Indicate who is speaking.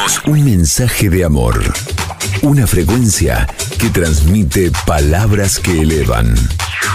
Speaker 1: Somos un mensaje de amor. Una frecuencia que transmite palabras que elevan.